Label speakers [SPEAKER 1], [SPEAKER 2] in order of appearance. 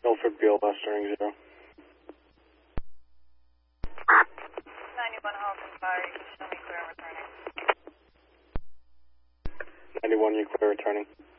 [SPEAKER 1] Milford Beal, last turning 0.
[SPEAKER 2] 91 Halton Fire, you can show me clear and returning.
[SPEAKER 1] 91, you clear returning.